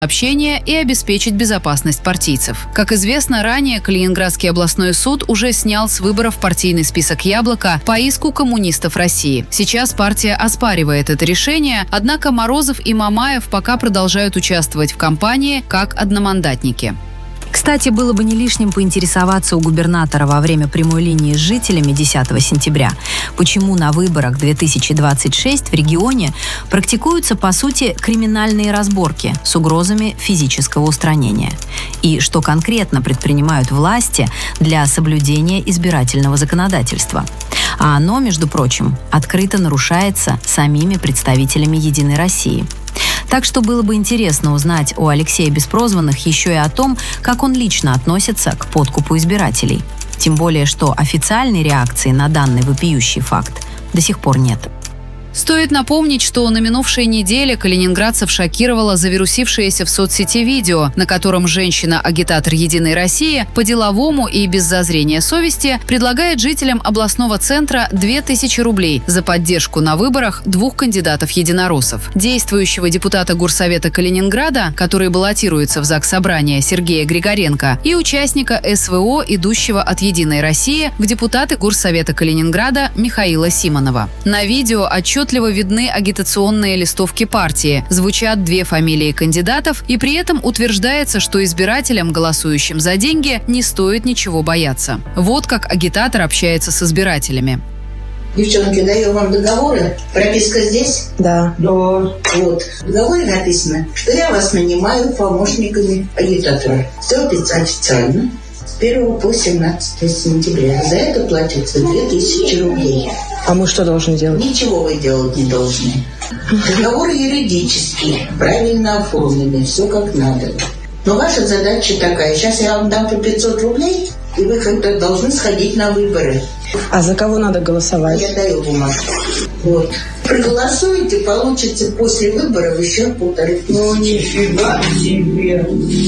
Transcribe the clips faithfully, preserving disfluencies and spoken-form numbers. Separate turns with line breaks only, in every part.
общения и обеспечить безопасность партийцев. Как известно, ранее Калининградский областной суд уже снял с выборов партийный список «Яблоко» по иску коммунистов России. Сейчас партия оспаривает это решение, однако Морозов и Мамаев пока продолжают участвовать в кампании как одномандатники.
Кстати, было бы не лишним поинтересоваться у губернатора во время прямой линии с жителями десятого сентября, почему на выборах две тысячи двадцать шесть в регионе практикуются, по сути, криминальные разборки с угрозами физического устранения. И что конкретно предпринимают власти для соблюдения избирательного законодательства. А оно, между прочим, открыто нарушается самими представителями «Единой России». Так что было бы интересно узнать у Алексея Беспрозванных еще и о том, как он лично относится к подкупу избирателей. Тем более, что официальной реакции на данный вопиющий факт до сих пор нет.
Стоит напомнить, что на минувшей неделе калининградцев шокировало завирусившееся в соцсети видео, на котором женщина-агитатор «Единой России» по-деловому и без зазрения совести предлагает жителям областного центра две тысячи рублей за поддержку на выборах двух кандидатов-единороссов. Действующего депутата Горсовета Калининграда, который баллотируется в Заксобрание, Сергея Григоренко, и участника СВО, идущего от «Единой России» в депутаты Горсовета Калининграда Михаила Симонова. На видео отчет Отчетливо видны агитационные листовки партии, звучат две фамилии кандидатов, и при этом утверждается, что избирателям, голосующим за деньги, не стоит ничего бояться. Вот как агитатор общается с избирателями.
Девчонки, даю вам договоры. Прописка здесь?
Да.
Да. Вот. В договоре написано, что я вас нанимаю помощниками агитатора. Все официально. С первого по семнадцатое сентября. За это платится две тысячи рублей.
А мы что должны делать?
Ничего вы делать не должны. Договор юридический, правильно оформленный, все как надо. Но ваша задача такая. Сейчас я вам дам по пятьсот рублей, и вы как-то должны сходить на выборы.
А за кого надо голосовать?
Я даю бумажку. Вот. Проголосуете, получите после выборов еще полторы тысячи. Ну, нифига себе.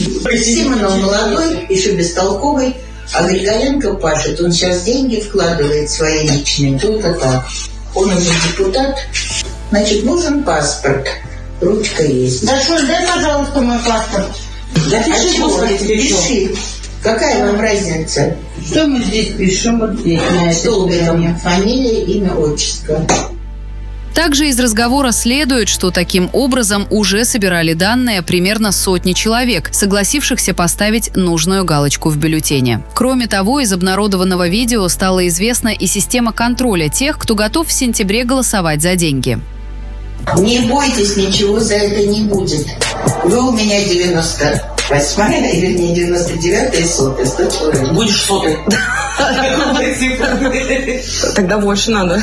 Симонов молодой, еще бестолковый, а Григоренко пашет. Он сейчас деньги вкладывает свои личные, только так. Он уже депутат. Значит, нужен паспорт. Ручка есть.
Да что, дай, пожалуйста, мой паспорт.
Да а пиши, господи, пиши. Какая вам разница?
Что мы здесь пишем? Вот здесь, на этой
столбиком. Фамилия, имя, отчество.
Также из разговора следует, что таким образом уже собирали данные примерно сотни человек, согласившихся поставить нужную галочку в бюллетене. Кроме того, из обнародованного видео стала известна и система контроля тех, кто готов в сентябре голосовать за деньги.
Не бойтесь, ничего за это не будет. Вы у меня девяносто восьмая, или не девяносто девятая, сотая, сто человек.
Будешь сотой.
Тогда больше надо.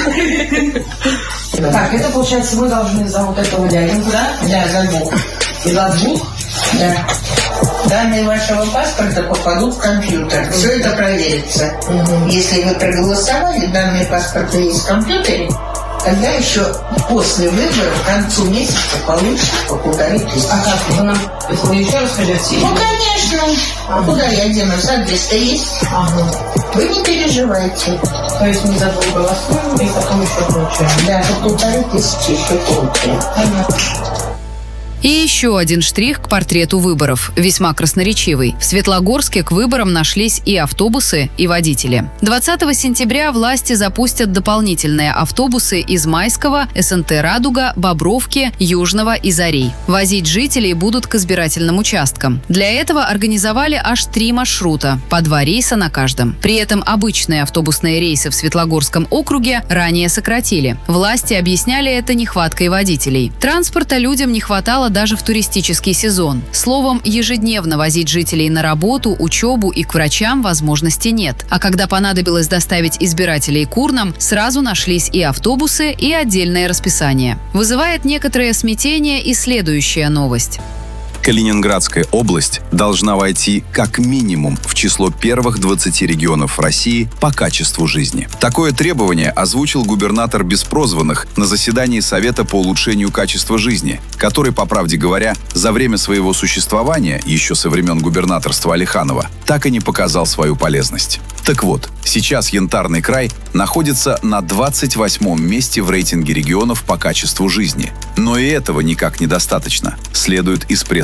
Так, это получается, вы должны за вот этого дяденьку, да? Да, за двух. И за двух?
Да. Данные вашего паспорта попадут в компьютер. Все это проверится. Угу. Если вы проголосовали, данные паспорта есть в компьютере, тогда еще после выборов к концу месяца получите по полторы тысячи.
А как? Вы нам вы еще раз скажете?
Ну, конечно. А куда я денусь? Адрес-то есть. Ага. Вы не переживайте.
То есть мы за двух голосуем и потом еще получаем.
Да, по полторы тысячи еще получаем.
Понятно.
И еще один штрих к портрету выборов, весьма красноречивый. В Светлогорске к выборам нашлись и автобусы, и водители. двадцатого сентября власти запустят дополнительные автобусы из Майского, СНТ «Радуга», Бобровки, Южного и Зарей. Возить жителей будут к избирательным участкам. Для этого организовали аж три маршрута, по два рейса на каждом. При этом обычные автобусные рейсы в Светлогорском округе ранее сократили. Власти объясняли это нехваткой водителей. Транспорта людям не хватало даже в туристический сезон. Словом, ежедневно возить жителей на работу, учебу и к врачам возможности нет. А когда понадобилось доставить избирателей к урнам, сразу нашлись и автобусы, и отдельное расписание. Вызывает некоторое смятение и следующая новость.
Калининградская область должна войти как минимум в число первых двадцати регионов России по качеству жизни. Такое требование озвучил губернатор Беспрозванных на заседании Совета по улучшению качества жизни, который, по правде говоря, за время своего существования, еще со времен губернаторства Алиханова, так и не показал свою полезность. Так вот, сейчас Янтарный край находится на двадцать восьмом месте в рейтинге регионов по качеству жизни. Но и этого никак недостаточно, следует из пресс-релиза.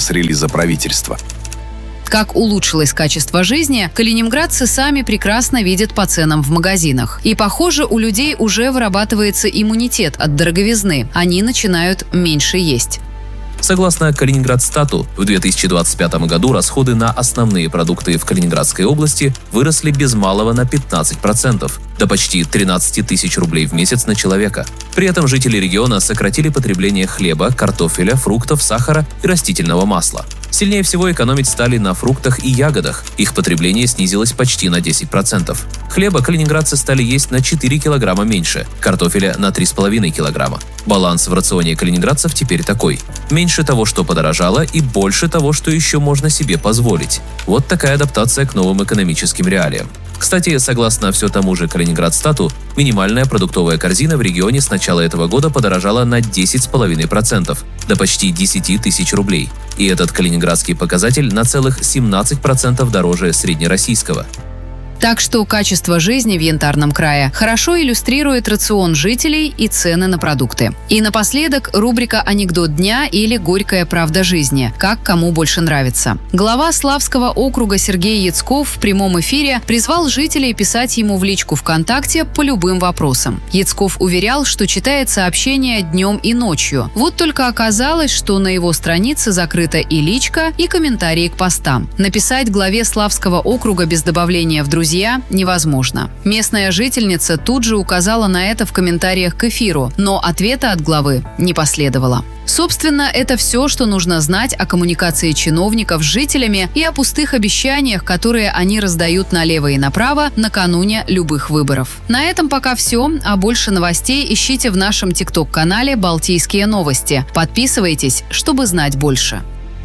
пресс-релиза правительства.
Как улучшилось качество жизни, калининградцы сами прекрасно видят по ценам в магазинах. И, похоже, у людей уже вырабатывается иммунитет от дороговизны. Они начинают меньше есть.
Согласно Калининградстату, в две тысячи двадцать пятом году расходы на основные продукты в Калининградской области выросли без малого на пятнадцать процентов, до почти тринадцать тысяч рублей в месяц на человека. При этом жители региона сократили потребление хлеба, картофеля, фруктов, сахара и растительного масла. Сильнее всего экономить стали на фруктах и ягодах. Их потребление снизилось почти на десять процентов. Хлеба калининградцы стали есть на четыре килограмма меньше, картофеля на три с половиной килограмма. Баланс в рационе калининградцев теперь такой: меньше того, что подорожало, и больше того, что еще можно себе позволить. Вот такая адаптация к новым экономическим реалиям. Кстати, согласно все тому же Калининградстату, минимальная продуктовая корзина в регионе с начала этого года подорожала на десять с половиной процентов, до почти десяти тысяч рублей. И этот калининградский показатель на целых семнадцать процентов дороже среднероссийского.
Так что качество жизни в Янтарном крае хорошо иллюстрирует рацион жителей и цены на продукты. И напоследок рубрика «Анекдот дня» или «Горькая правда жизни», как кому больше нравится. Глава Славского округа Сергей Яцков в прямом эфире призвал жителей писать ему в личку ВКонтакте по любым вопросам. Яцков уверял, что читает сообщения днем и ночью. Вот только оказалось, что на его странице закрыта и личка, и комментарии к постам. Написать главе Славского округа без добавления в друзья невозможно. Местная жительница тут же указала на это в комментариях к эфиру, но ответа от главы не последовало. Собственно, это все, что нужно знать о коммуникации чиновников с жителями и о пустых обещаниях, которые они раздают налево и направо накануне любых выборов. На этом пока все, а больше новостей ищите в нашем тикток-канале «Балтийские новости». Подписывайтесь, чтобы знать больше.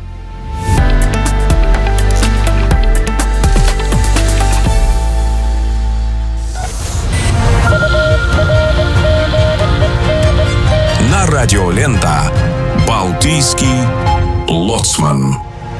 Радиолента «Балтийский лоцман».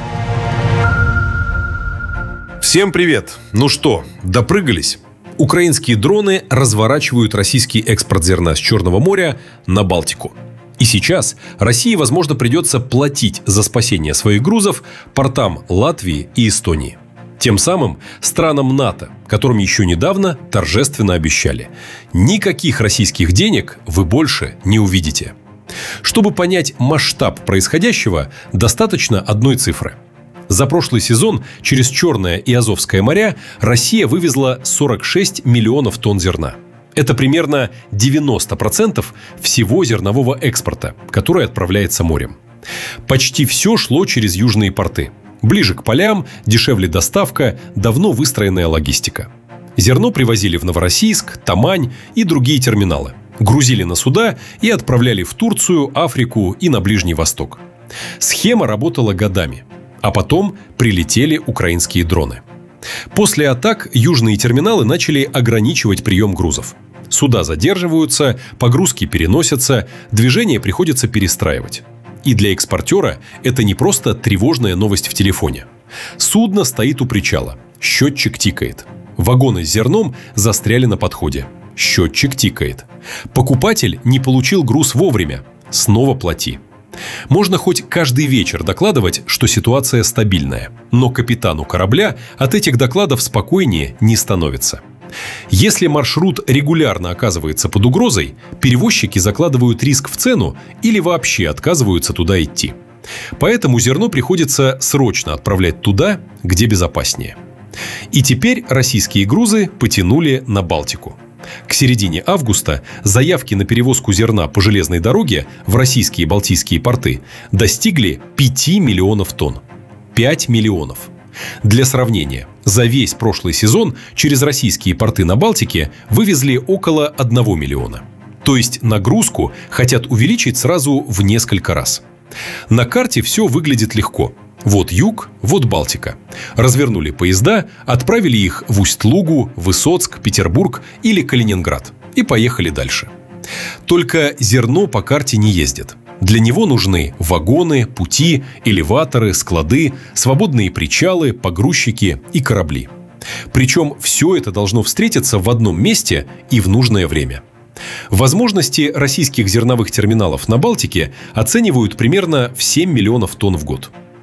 Всем привет! Ну что, допрыгались? Украинские дроны разворачивают российский экспорт зерна с Черного моря на Балтику. И сейчас России, возможно, придется платить за спасение своих грузов портам Латвии и Эстонии. Тем самым странам НАТО, которым еще недавно торжественно обещали: никаких российских денег вы больше не увидите. Чтобы понять масштаб происходящего, достаточно одной цифры. За прошлый сезон через Черное и Азовское моря Россия вывезла сорок шесть миллионов тонн зерна. Это примерно девяносто процентов всего зернового экспорта, который отправляется морем. Почти все шло через южные порты. Ближе к полям, дешевле доставка, давно выстроенная логистика. Зерно привозили в Новороссийск, Тамань и другие терминалы. Грузили на суда и отправляли в Турцию, Африку и на Ближний Восток. Схема работала годами. А потом прилетели украинские дроны. После атак южные терминалы начали ограничивать прием грузов. Суда задерживаются, погрузки переносятся, движение приходится перестраивать. И для экспортера это не просто тревожная новость в телефоне. Судно стоит у причала, счетчик тикает. Вагоны с зерном застряли на подходе, счетчик тикает. Покупатель не получил груз вовремя, снова плати. Можно хоть каждый вечер докладывать, что ситуация стабильная, но капитану корабля от этих докладов спокойнее не становится. Если маршрут регулярно оказывается под угрозой, перевозчики закладывают риск в цену или вообще отказываются туда идти. Поэтому зерно приходится срочно отправлять туда, где безопаснее. И теперь российские грузы потянули на Балтику. К середине августа заявки на перевозку зерна по железной дороге в российские и балтийские порты достигли пяти миллионов тонн. пять миллионов. Для сравнения, за весь прошлый сезон через российские порты на Балтике вывезли около одного миллиона. То есть нагрузку хотят увеличить сразу в несколько раз. На карте все выглядит легко. Вот юг, вот Балтика. Развернули поезда, отправили их в Усть-Лугу, Высоцк, Петербург или Калининград и поехали дальше. Только зерно по карте не ездит. Для него нужны вагоны, пути, элеваторы, склады, свободные причалы, погрузчики и корабли. Причем все это должно встретиться в одном месте и в нужное время. Возможности российских зерновых терминалов на Балтике оценивают примерно в семь миллионов тонн в год.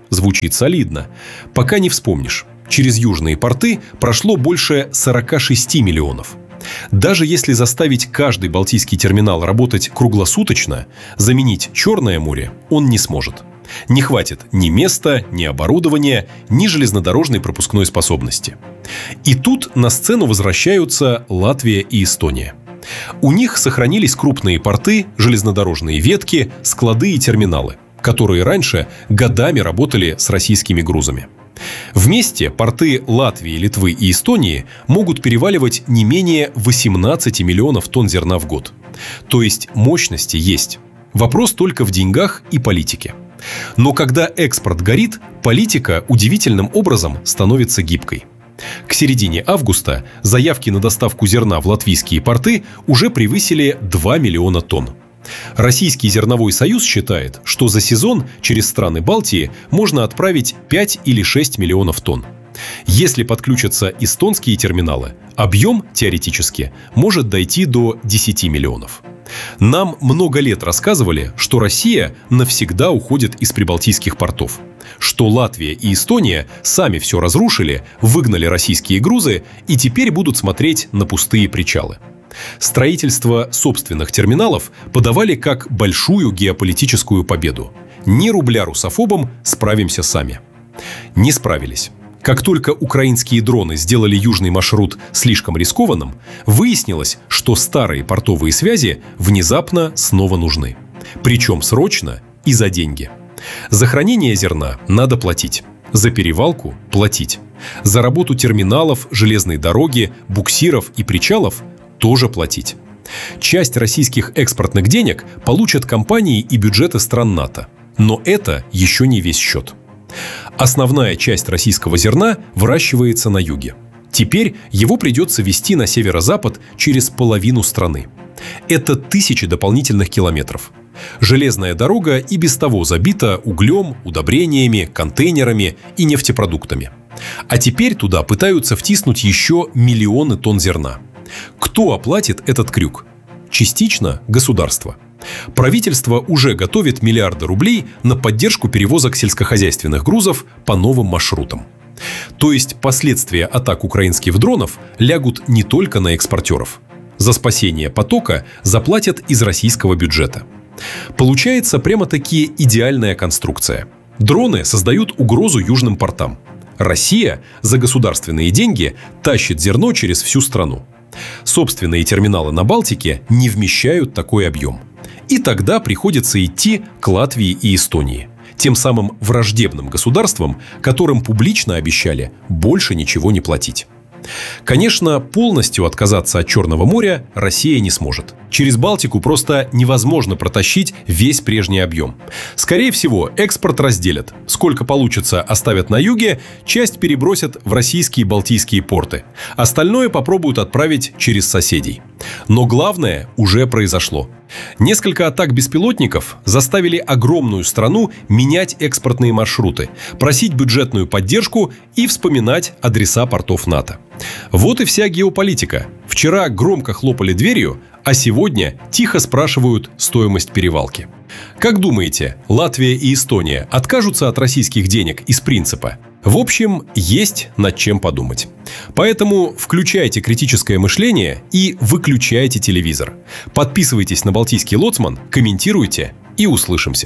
Звучит солидно. Пока не вспомнишь. Через южные порты прошло больше сорок шесть миллионов. Даже если заставить каждый балтийский терминал работать круглосуточно, заменить Черное море он не сможет. Не хватит ни места, ни оборудования, ни железнодорожной пропускной способности. И тут на сцену возвращаются Латвия и Эстония. У них сохранились крупные порты, железнодорожные ветки, склады и терминалы, которые раньше годами работали с российскими грузами. Вместе порты Латвии, Литвы и Эстонии могут переваливать не менее восемнадцать миллионов тонн зерна в год. То есть мощности есть. Вопрос только в деньгах и политике. Но когда экспорт горит, политика удивительным образом становится гибкой. К середине августа заявки на доставку зерна в латвийские порты уже превысили два миллиона тонн. Российский зерновой союз считает, что за сезон через страны Балтии можно отправить пять или шесть миллионов тонн. Если подключатся эстонские терминалы, объем, теоретически, может дойти до десяти миллионов. Нам много лет рассказывали, что Россия навсегда уходит из прибалтийских портов, что Латвия и Эстония сами все разрушили, выгнали российские грузы и теперь будут смотреть на пустые причалы. Строительство собственных терминалов подавали как большую геополитическую победу. Ни рубля русофобам, справимся сами. Не справились. Как только украинские дроны сделали южный маршрут слишком рискованным, выяснилось, что старые портовые связи внезапно снова нужны. Причем срочно и за деньги. За хранение зерна надо платить. За перевалку – платить. За работу терминалов, железной дороги, буксиров и причалов – тоже платить. Часть российских экспортных денег получат компании и бюджеты стран НАТО. Но это еще не весь счет. Основная часть российского зерна выращивается на юге. Теперь его придется везти на северо-запад через половину страны. Это тысячи дополнительных километров. Железная дорога и без того забита углем, удобрениями, контейнерами и нефтепродуктами. А теперь туда пытаются втиснуть еще миллионы тонн зерна. Кто оплатит этот крюк? Частично государство. Правительство уже готовит миллиарды рублей на поддержку перевозок сельскохозяйственных грузов по новым маршрутам. То есть последствия атак украинских дронов лягут не только на экспортеров. За спасение потока заплатят из российского бюджета. Получается прямо-таки идеальная конструкция. Дроны создают угрозу южным портам. Россия за государственные деньги тащит зерно через всю страну. Собственные терминалы на Балтике не вмещают такой объем. И тогда приходится идти к Латвии и Эстонии, тем самым враждебным государствам, которым публично обещали больше ничего не платить. Конечно, полностью отказаться от Черного моря Россия не сможет. Через Балтику просто невозможно протащить весь прежний объем. Скорее всего, экспорт разделят. Сколько получится, оставят на юге, часть перебросят в российские балтийские порты. Остальное попробуют отправить через соседей. Но главное уже произошло. Несколько атак беспилотников заставили огромную страну менять экспортные маршруты, просить бюджетную поддержку и вспоминать адреса портов НАТО. Вот и вся геополитика. Вчера громко хлопали дверью, а сегодня тихо спрашивают стоимость перевалки. Как думаете, Латвия и Эстония откажутся от российских денег из принципа? В общем, есть над чем подумать. Поэтому включайте критическое мышление и выключайте телевизор. Подписывайтесь на Балтийский Лоцман, комментируйте и услышимся.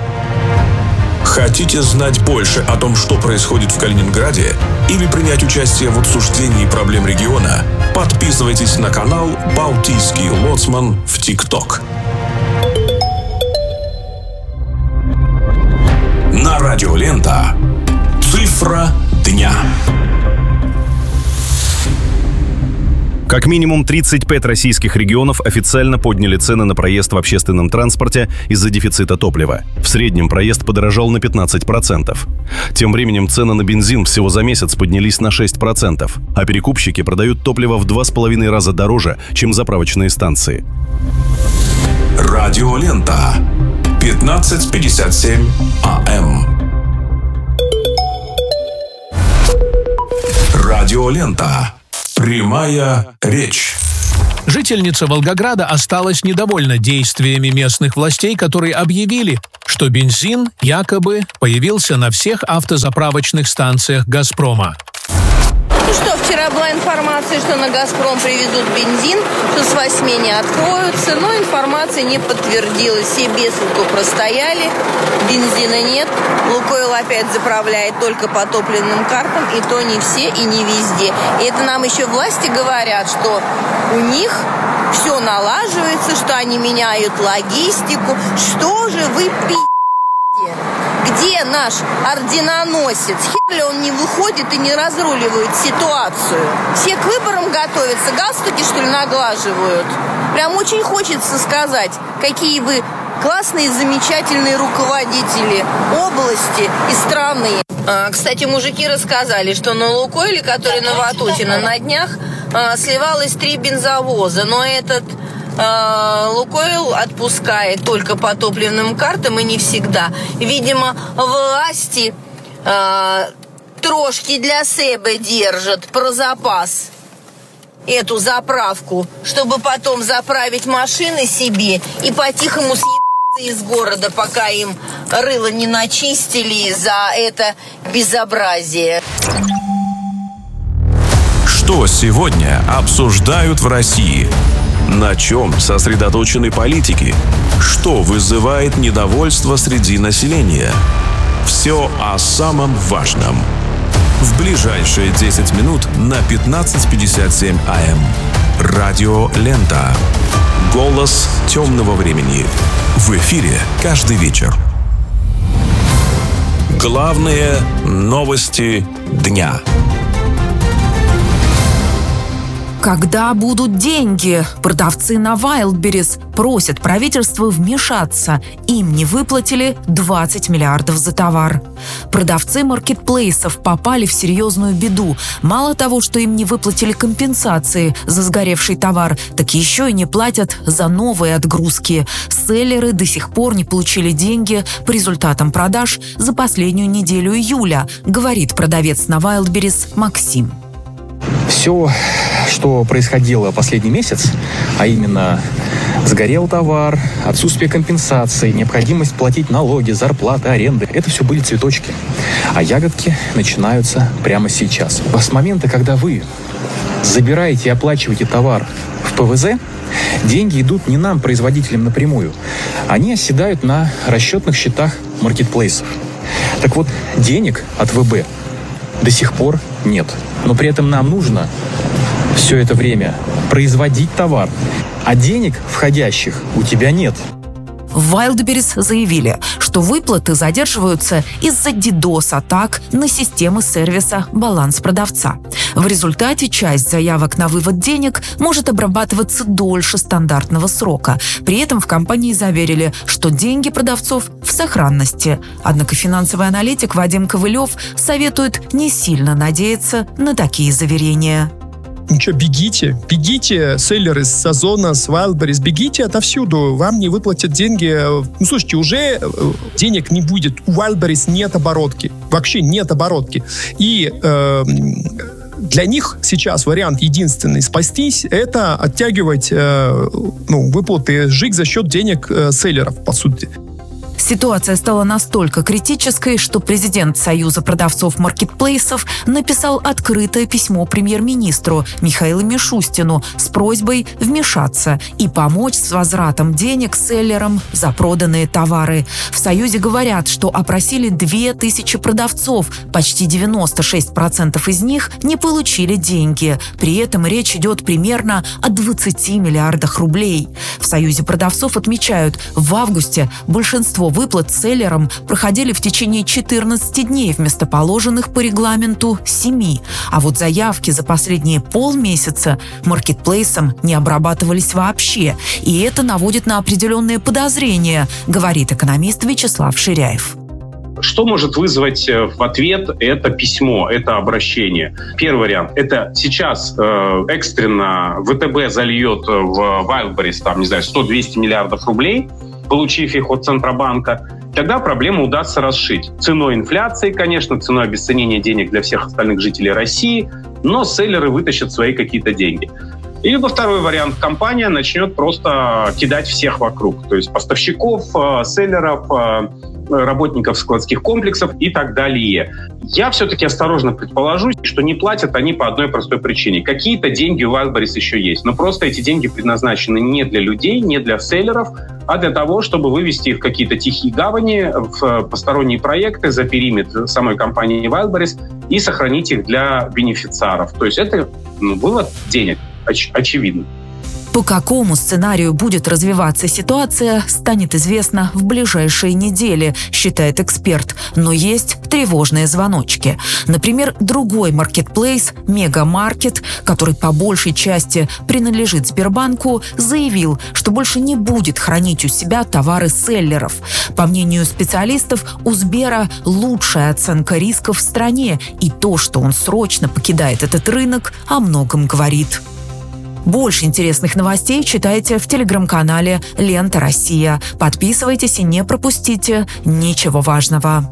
Хотите знать больше о том, что происходит в Калининграде, или принять участие в обсуждении проблем региона? Подписывайтесь на канал Балтийский Лоцман в ТикТок. На радио Лента. Цифра дня.
Как минимум тридцать пять российских регионов официально подняли цены на проезд в общественном транспорте из-за дефицита топлива. В среднем проезд подорожал на пятнадцать процентов. Тем временем цены на бензин всего за месяц поднялись на шесть процентов, а перекупщики продают топливо в два с половиной раза дороже, чем заправочные станции.
Радио Лента. пятнадцать пятьдесят семь АМ. Радио Лента. Прямая речь.
Жительница Волгограда осталась недовольна действиями местных властей, которые объявили, что что бензин якобы появился на всех автозаправочных станциях «Газпрома».
Ну что, вчера была информация, что на «Газпром» привезут бензин, что с восьми не откроются, но информация не подтвердилась. Все без толку простояли, бензина нет. «Лукойл» опять заправляет только по топливным картам, и то не все и не везде. И это нам еще власти говорят, что у них все налаживается, что они меняют логистику. Что же вы пи***те? Где наш орденоносец? Хер ли он не выходит и не разруливает ситуацию? Все к выборам готовятся, галстуки, что ли, наглаживают? Прям очень хочется сказать, какие вы классные, замечательные руководители области и страны. А, кстати, мужики рассказали, что на «Лукойле», который на Ватутина, на днях а, сливалось три бензовоза, но этот «Лукойл» отпускает только по топливным картам и не всегда. Видимо, власти э, трошки для себя держат про запас эту заправку, чтобы потом заправить машины себе и по-тихому съебаться из города, пока им рыло не начистили за это безобразие.
Что сегодня обсуждают в России? На чем сосредоточены политики? Что вызывает недовольство среди населения? Все о самом важном. В ближайшие десять минут на пятнадцать пятьдесят семь АМ. Радио Лента. Голос темного времени. В эфире каждый вечер. Главные новости дня.
Когда будут деньги? Продавцы на Wildberries просят правительство вмешаться. Им не выплатили двадцать миллиардов за товар. Продавцы маркетплейсов попали в серьезную беду. Мало того, что им не выплатили компенсации за сгоревший товар, так еще и не платят за новые отгрузки. Селлеры до сих пор не получили деньги по результатам продаж за последнюю неделю июля, говорит продавец на Wildberries Максим.
Все, что происходило последний месяц, а именно сгорел товар, отсутствие компенсации, необходимость платить налоги, зарплаты, аренды, это все были цветочки. А ягодки начинаются прямо сейчас. С момента, когда вы забираете и оплачиваете товар в ПВЗ, деньги идут не нам, производителям, напрямую. Они оседают на расчетных счетах маркетплейсов. Так вот, денег от ВБ до сих пор нет. Но при этом нам нужно все это время производить товар, а денег входящих у тебя нет.
В Wildberries заявили, что выплаты задерживаются из-за дидос-атак на системы сервиса «Баланс продавца». В результате часть заявок на вывод денег может обрабатываться дольше стандартного срока. При этом в компании заверили, что деньги продавцов в сохранности. Однако финансовый аналитик Вадим Ковылев советует не сильно надеяться на такие заверения.
Ну что, бегите, бегите, селлеры с Озона, с Wildberries, бегите отовсюду, вам не выплатят деньги. Ну, слушайте, уже денег не будет, у Wildberries нет оборотки, вообще нет оборотки. И э, для них сейчас вариант единственный спастись – это оттягивать э, ну, выплаты ЖИК за счет денег э, селлеров, по сути.
Ситуация стала настолько критической, что президент Союза продавцов маркетплейсов написал открытое письмо премьер-министру Михаилу Мишустину с просьбой вмешаться и помочь с возвратом денег селлерам за проданные товары. В Союзе говорят, что опросили две тысячи продавцов, почти девяносто шесть процентов из них не получили деньги. При этом речь идет примерно о двадцати миллиардах рублей. В Союзе продавцов отмечают, в августе большинство выплат селлерам проходили в течение четырнадцати дней вместо положенных по регламенту семи. А вот заявки за последние полмесяца маркетплейсам не обрабатывались вообще. И это наводит на определенные подозрения, говорит экономист Вячеслав Ширяев.
Что может вызвать в ответ это письмо, это обращение? Первый вариант. Это сейчас э, экстренно ВТБ зальет в Wildberries, там, не знаю, сто-двести миллиардов рублей, получив их от Центробанка, тогда проблему удастся расшить. Ценой инфляции, конечно, ценой обесценения денег для всех остальных жителей России, но селлеры вытащат свои какие-то деньги. Либо второй вариант. Компания начнет просто кидать всех вокруг. То есть поставщиков, селлеров, работников складских комплексов и так далее. Я все-таки осторожно предположу, что не платят они по одной простой причине. Какие-то деньги у Wildberries еще есть, но просто эти деньги предназначены не для людей, не для селлеров, а для того, чтобы вывести их в какие-то тихие гавани, в посторонние проекты за периметр самой компании Wildberries и сохранить их для бенефициаров. То есть это ну, вывод денег, оч- очевидно.
По какому сценарию будет развиваться ситуация, станет известно в ближайшие недели, считает эксперт. Но есть тревожные звоночки. Например, другой маркетплейс, Мегамаркет, который по большей части принадлежит Сбербанку, заявил, что больше не будет хранить у себя товары селлеров. По мнению специалистов, у Сбера лучшая оценка рисков в стране, и то, что он срочно покидает этот рынок, о многом говорит. Больше интересных новостей читайте в телеграм-канале «Лента Россия». Подписывайтесь и не пропустите ничего важного.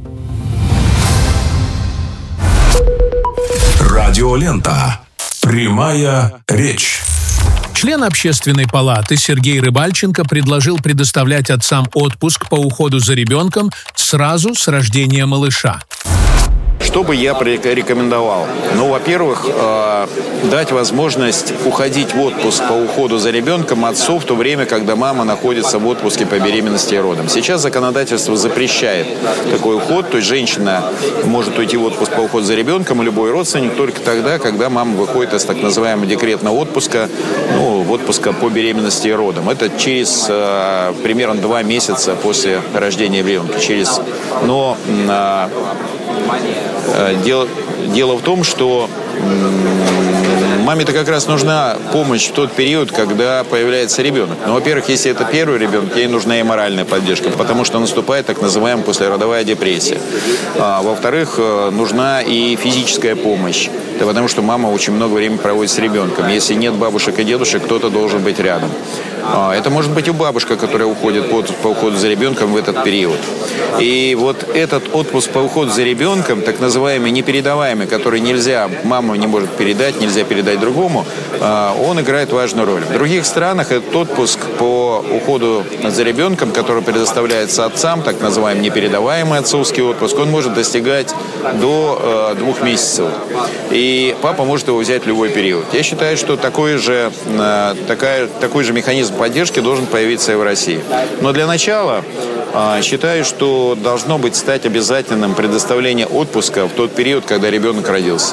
Радиолента. Прямая речь.
Член Общественной палаты Сергей Рыбальченко предложил предоставлять отцам отпуск по уходу за ребенком сразу с рождения малыша.
Что бы я порекомендовал? Ну, во-первых, э, дать возможность уходить в отпуск по уходу за ребенком отцу в то время, когда мама находится в отпуске по беременности и родам. Сейчас законодательство запрещает такой уход, то есть женщина может уйти в отпуск по уходу за ребенком, и любой родственник только тогда, когда мама выходит из так называемого декретного отпуска, ну, в отпуска по беременности и родам. Это через э, примерно два месяца после рождения ребенка. Через, но э, Дело, дело в том, что маме-то как раз нужна помощь в тот период, когда появляется ребенок. Ну, во-первых, если это первый ребенок, ей нужна и моральная поддержка, потому что наступает так называемая послеродовая депрессия. А, во-вторых, нужна и физическая помощь, да, потому что мама очень много времени проводит с ребенком. Если нет бабушек и дедушек, кто-то должен быть рядом. А, это может быть и бабушка, которая уходит по, по уходу за ребенком в этот период. И вот этот отпуск по уходу за ребенком, так называемый непередаваемый, который нельзя, мама не может передать, нельзя передать другому, он играет важную роль. В других странах этот отпуск по уходу за ребенком, который предоставляется отцам, так называемый непередаваемый отцовский отпуск, он может достигать до двух месяцев. И папа может его взять в любой период. Я считаю, что такой же, такая, такой же механизм поддержки должен появиться и в России. Но для начала считаю, что должно быть стать обязательным предоставление отпуска в тот период, когда ребенок родился.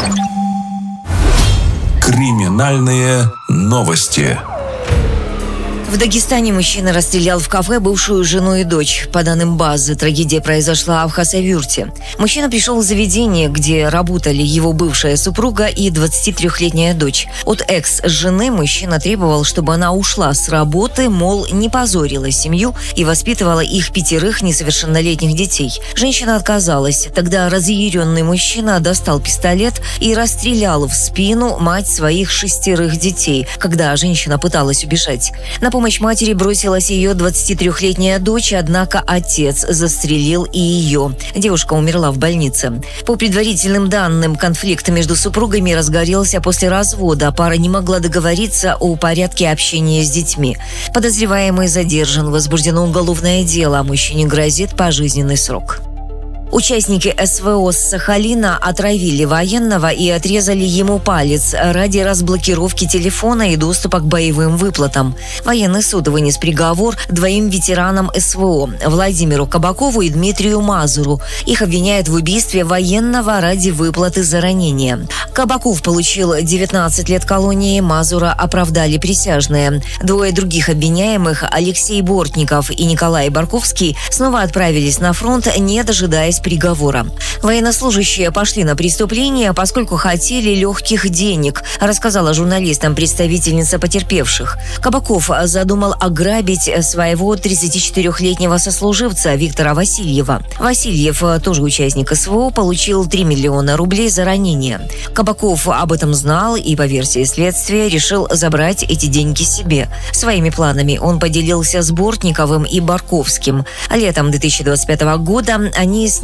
Криминальные новости.
В Дагестане мужчина расстрелял в кафе бывшую жену и дочь. По данным базы, трагедия произошла в Хасавюрте. Мужчина пришел в заведение, где работали его бывшая супруга и двадцатитрёхлетняя дочь. От экс-жены мужчина требовал, чтобы она ушла с работы, мол, не позорила семью и воспитывала их пятерых несовершеннолетних детей. Женщина отказалась. Тогда разъяренный мужчина достал пистолет и расстрелял в спину мать своих шестерых детей, когда женщина пыталась убежать. На помощь матери бросилась ее двадцатитрёхлетняя дочь, однако отец застрелил и ее. Девушка умерла в больнице. По предварительным данным, конфликт между супругами разгорелся после развода. Пара не могла договориться о порядке общения с детьми. Подозреваемый задержан, возбуждено уголовное дело. Мужчине грозит пожизненный срок. Участники СВО с Сахалина отравили военного и отрезали ему палец ради разблокировки телефона и доступа к боевым выплатам. Военный суд вынес приговор двоим ветеранам СВО – Владимиру Кабакову и Дмитрию Мазуру. Их обвиняют в убийстве военного ради выплаты за ранение. Кабаков получил девятнадцать лет колонии, Мазура оправдали присяжные. Двое других обвиняемых – Алексей Бортников и Николай Барковский – снова отправились на фронт, не дожидаясь приговора. Военнослужащие пошли на преступление, поскольку хотели легких денег, рассказала журналистам представительница потерпевших. Кабаков задумал ограбить своего тридцатичетырёхлетнего сослуживца Виктора Васильева. Васильев, тоже участник СВО, получил три миллиона рублей за ранение. Кабаков об этом знал и, по версии следствия, решил забрать эти деньги себе. Своими планами он поделился с Бортниковым и Барковским. Летом две тысячи двадцать пятого года они сняли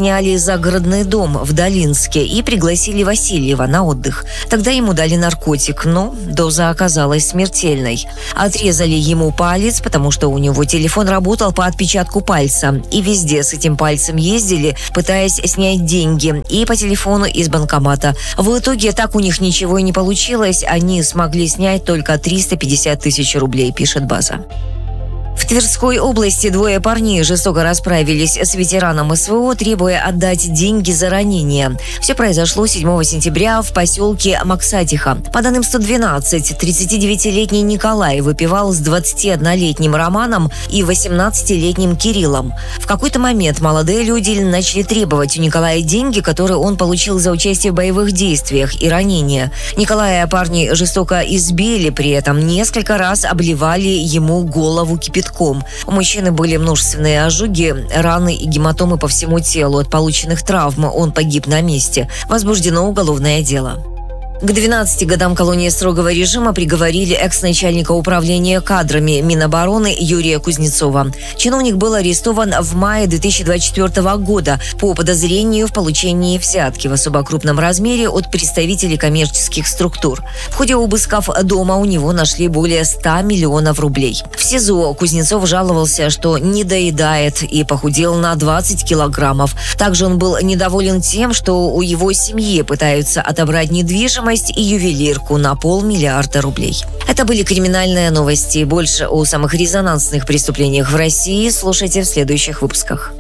сняли загородный дом в Долинске и пригласили Васильева на отдых. Тогда ему дали наркотик, но доза оказалась смертельной. Отрезали ему палец, потому что у него телефон работал по отпечатку пальца. И везде с этим пальцем ездили, пытаясь снять деньги. И по телефону из банкомата. В итоге так у них ничего и не получилось. Они смогли снять только триста пятьдесят тысяч рублей, пишет «База». В Тверской области двое парней жестоко расправились с ветераном СВО, требуя отдать деньги за ранение. Все произошло седьмого сентября в поселке Максатиха. По данным сто двенадцать, тридцатидевятилетний Николай выпивал с двадцатиоднолетним Романом и восемнадцатилетним Кириллом. В какой-то момент молодые люди начали требовать у Николая деньги, которые он получил за участие в боевых действиях и ранения. Николая парни жестоко избили, при этом несколько раз обливали ему голову кипятком. У мужчины были множественные ожоги, раны и гематомы по всему телу. От полученных травм он погиб на месте. Возбуждено уголовное дело. К двенадцати годам колонии строгого режима приговорили экс-начальника управления кадрами Минобороны Юрия Кузнецова. Чиновник был арестован в мае две тысячи двадцать четвёртого года по подозрению в получении взятки в особо крупном размере от представителей коммерческих структур. В ходе обысков дома у него нашли более ста миллионов рублей. В СИЗО Кузнецов жаловался, что не доедает и похудел на двадцать килограммов. Также он был недоволен тем, что у его семьи пытаются отобрать недвижимость и ювелирку на полмиллиарда рублей. Это были криминальные новости. Больше о самых резонансных преступлениях в России слушайте в следующих выпусках.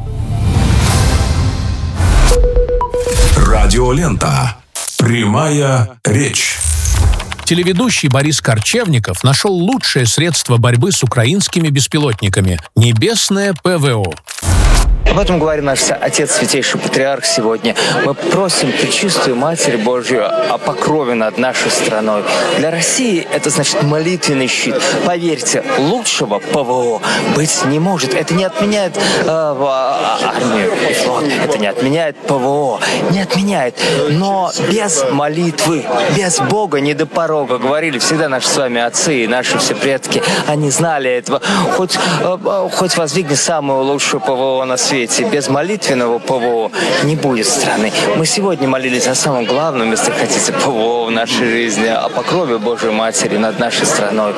Радиолента. Прямая речь.
Телеведущий Борис Корчевников нашел лучшее средство борьбы с украинскими беспилотниками – небесное ПВО.
Об этом говорит наш Отец Святейший Патриарх сегодня. Мы просим Пречистую Матерь Божью о покрове над нашей страной. Для России это значит молитвенный щит. Поверьте, лучшего ПВО быть не может. Это не отменяет э, армию, флот. Это не отменяет ПВО. Не отменяет. Но без молитвы, без Бога не до порога. Говорили всегда наши с вами отцы и наши все предки. Они знали этого. Хоть, э, хоть воздвигни самую лучшую ПВО на свете. Без молитвенного ПВО не будет страны. Мы сегодня молились о самом главном, если хотите, ПВО в нашей жизни, о покрове Божьей Матери над нашей страной.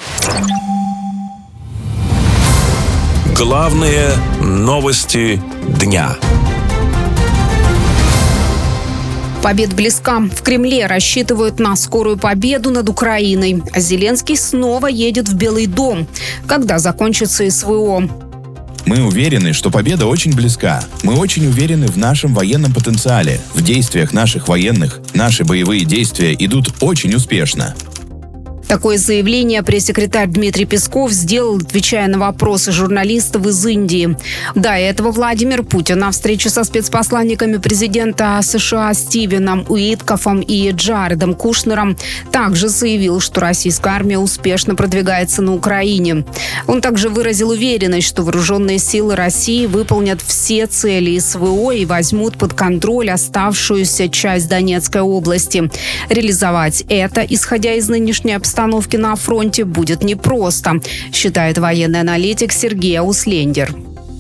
Главные новости дня.
Победа близка. В Кремле рассчитывают на скорую победу над Украиной. Зеленский снова едет в Белый дом. Когда закончится СВО?
Мы уверены, что победа очень близка. Мы очень уверены в нашем военном потенциале, в действиях наших военных. Наши боевые действия идут очень успешно.
Такое заявление пресс-секретарь Дмитрий Песков сделал, отвечая на вопросы журналистов из Индии. До этого Владимир Путин на встрече со спецпосланниками президента США Стивеном Уиткофом и Джаредом Кушнером также заявил, что российская армия успешно продвигается на Украине. Он также выразил уверенность, что вооруженные силы России выполнят все цели СВО и возьмут под контроль оставшуюся часть Донецкой области. Реализовать это, исходя из нынешней обстановки, Обстановки на фронте будет непросто, считает военный аналитик Сергей Ауслендер.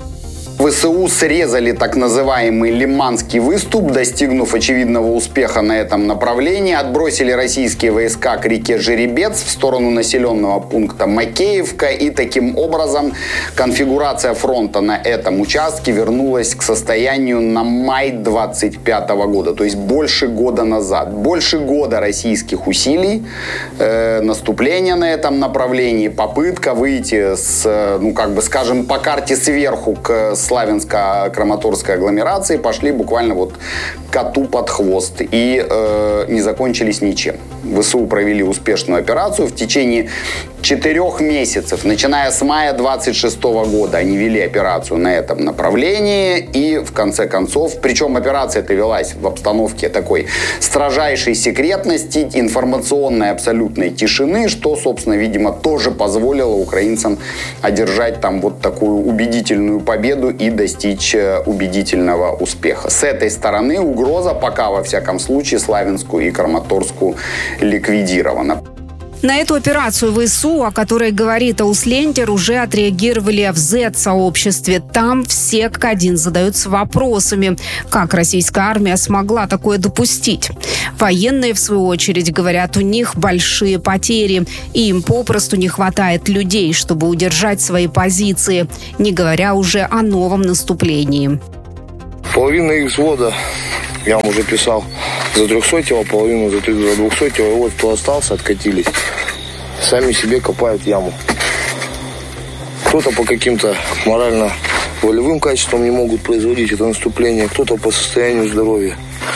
ВСУ срезали так называемый Лиманский выступ, достигнув очевидного успеха на этом направлении, отбросили российские войска к реке Жеребец в сторону населенного пункта Макеевка, и таким образом конфигурация фронта на этом участке вернулась к состоянию на май двадцать пятого года, то есть больше года назад. Больше года российских усилий, э, наступления на этом направлении, попытка выйти с, ну как бы скажем, по карте сверху к Славянско-Краматорской агломерации пошли буквально вот коту под хвост и э, не закончились ничем. ВСУ провели успешную операцию в течение четырех месяцев, начиная с мая двадцать шестого года. Они вели операцию на этом направлении и в конце концов, причем операция эта велась в обстановке такой строжайшей секретности, информационной абсолютной тишины, что, собственно, видимо, тоже позволило украинцам одержать там вот такую убедительную победу и достичь убедительного успеха. С этой стороны угроза пока, во всяком случае, Славянскую и Краматорскую ликвидирована.
На эту операцию ВСУ, о которой говорит Ауслендер, уже отреагировали в зет-сообществе. Там все как один задаются вопросами, как российская армия смогла такое допустить. Военные, в свою очередь, говорят, у них большие потери, и им попросту не хватает людей, чтобы удержать свои позиции, не говоря уже о новом наступлении.
Половина их взвода, я вам уже писал, за трехсотого, половину за двухсотого, и вот кто остался, откатились. Сами себе копают яму. Кто-то по каким-то морально-волевым качествам не могут производить это наступление, кто-то по состоянию здоровья.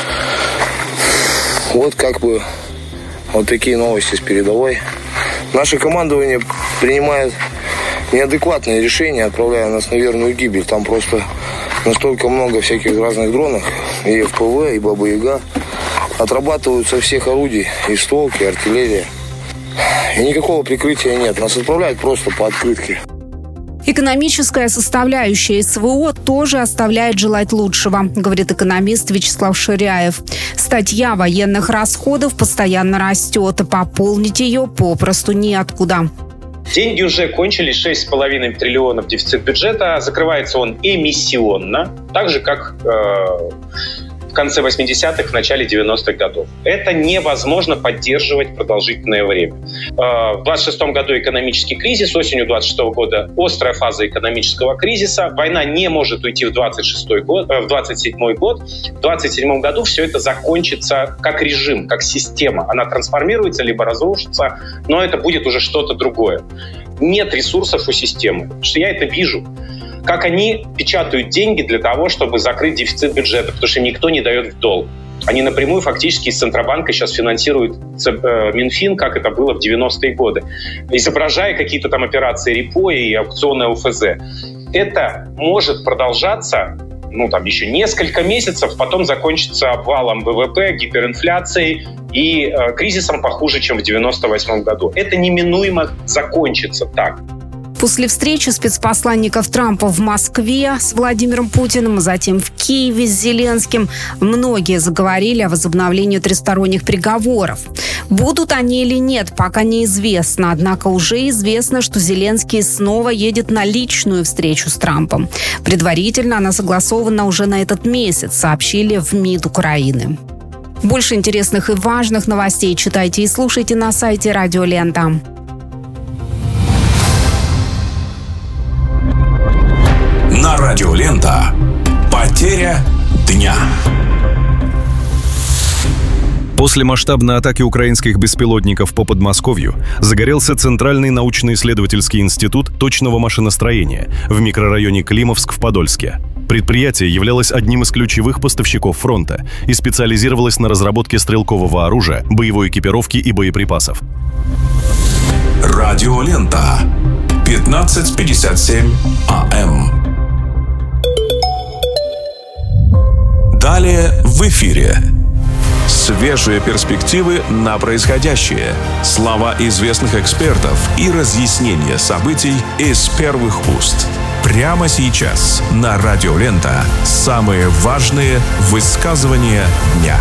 Вот как бы вот такие новости с передовой. Наше командование принимает неадекватные решения, отправляя нас на верную гибель. Там просто настолько много всяких разных дронов, и эф пэ вэ, и Баба-Яга. Отрабатывают со всех орудий, и стволки, и артиллерия. И никакого прикрытия нет. Нас отправляют просто по открытке.
Экономическая составляющая эс вэ о тоже оставляет желать лучшего, говорит экономист Вячеслав Ширяев. Статья военных расходов постоянно растет, а пополнить ее попросту неоткуда.
Деньги уже кончились, шесть с половиной триллионов дефицит бюджета. Закрывается он эмиссионно, так же, как э, в конце восьмидесятых, в начале девяностых годов. Это невозможно поддерживать продолжительное время. Э, в двадцать шестом году экономический кризис, осенью двадцать шестого года острая фаза экономического кризиса. Война не может уйти в двадцать шестой год, э, в двадцать седьмой год. В двадцать седьмом году все это закончится как режим, как система. Она трансформируется, либо разрушится, но это будет уже что-то другое. Нет ресурсов у системы, потому что я это вижу. Как они печатают деньги для того, чтобы закрыть дефицит бюджета, потому что им никто не дает в долг. Они напрямую фактически из Центробанка сейчас финансируют Минфин, как это было в девяностые годы, изображая какие-то там операции репо и аукционы о эф зэ. Это может продолжаться ну, там, еще несколько месяцев, потом закончится обвалом вэ вэ пэ, гиперинфляцией и э, кризисом похуже, чем в девяносто восьмом году. Это неминуемо закончится так.
После встречи спецпосланников Трампа в Москве с Владимиром Путиным, а затем в Киеве с Зеленским, многие заговорили о возобновлении тристоронних переговоров. Будут они или нет, пока неизвестно. Однако уже известно, что Зеленский снова едет на личную встречу с Трампом. Предварительно она согласована уже на этот месяц, сообщили в МИД Украины. Больше интересных и важных новостей читайте и слушайте на сайте Радио Лента.
На Радио Лента. Потеря дня.
После масштабной атаки украинских беспилотников по Подмосковью загорелся Центральный научно-исследовательский институт точного машиностроения в микрорайоне Климовск в Подольске. Предприятие являлось одним из ключевых поставщиков фронта и специализировалось на разработке стрелкового оружия, боевой экипировки и боеприпасов.
Радио Лента. пятнадцать пятьдесят семь а эм. Далее в эфире. Свежие перспективы на происходящее, слова известных экспертов и разъяснения событий из первых уст. Прямо сейчас на Радио Лента самые важные высказывания дня.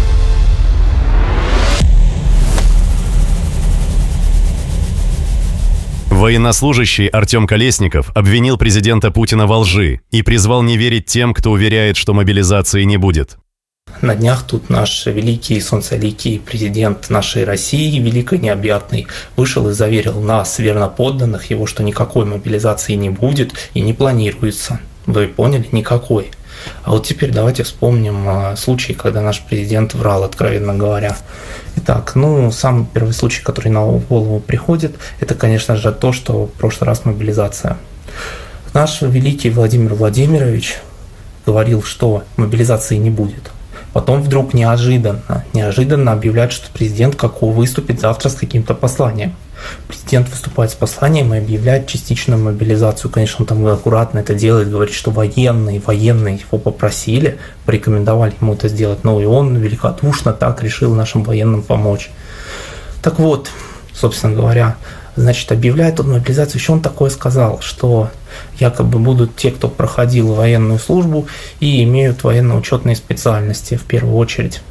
Военнослужащий Артем Колесников обвинил президента Путина во лжи и призвал не верить тем, кто уверяет, что мобилизации не будет.
На днях тут наш великий солнцеликий президент нашей России, великий необъятный, вышел и заверил нас, верноподданных его, что никакой мобилизации не будет и не планируется. Вы поняли? Никакой. А вот теперь давайте вспомним случай, когда наш президент врал, откровенно говоря. Итак, ну, самый первый случай, который на голову приходит, это, конечно же, то, что в прошлый раз мобилизация. Наш великий Владимир Владимирович говорил, что мобилизации не будет. Потом вдруг неожиданно, неожиданно объявляют, что президент какого выступит завтра с каким-то посланием. Президент выступает с посланием и объявляет частичную мобилизацию. Конечно, он там аккуратно это делает, говорит, что военные, военные его попросили, порекомендовали ему это сделать, но и он великодушно так решил нашим военным помочь. Так вот, собственно говоря, значит, объявляет он мобилизацию. Еще он такое сказал, что якобы будут те, кто проходил военную службу и имеют военно-учетные специальности в первую очередь.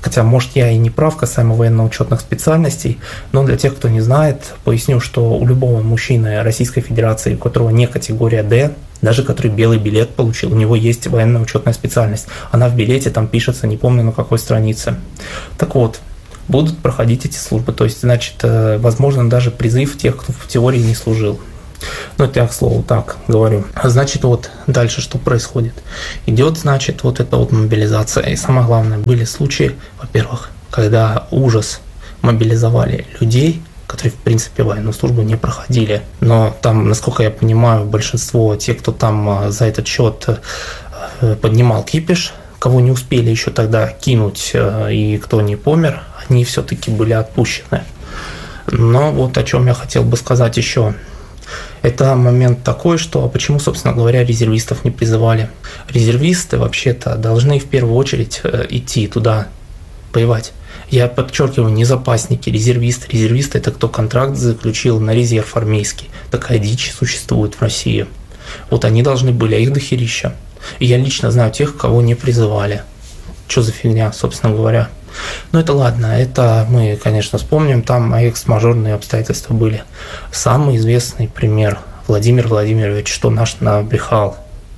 Хотя, может, я и не прав касаемо военно-учетных специальностей, но для тех, кто не знает, поясню, что у любого мужчины Российской Федерации, у которого не категория Д, даже который белый билет получил, у него есть военно-учетная специальность. Она в билете там пишется, не помню на какой странице. Так вот, будут проходить эти службы. То есть, значит, возможно, даже призыв тех, кто в теории не служил. Ну, это я, к слову, так говорю. Значит, вот дальше что происходит? Идет, значит, вот эта вот мобилизация. И самое главное, были случаи, во-первых, когда ужас мобилизовали людей, которые, в принципе, военную службу не проходили. Но там, насколько я понимаю, большинство тех, кто там за этот счет поднимал кипиш, кого не успели еще тогда кинуть и кто не помер, они все-таки были отпущены. Но вот о чем я хотел бы сказать еще. Это момент такой, что почему, собственно говоря, резервистов не призывали. Резервисты вообще-то должны в первую очередь идти туда воевать. Я подчеркиваю, не запасники, резервисты. Резервисты – это кто контракт заключил на резерв армейский. Такая дичь существует в России. Вот они должны были, а их дохерища. И я лично знаю тех, кого не призывали. Что за фигня, собственно говоря. Ну это ладно, это мы, конечно, вспомним, там экс-мажорные обстоятельства были. Самый известный пример Владимир Владимирович, что наш набрехал,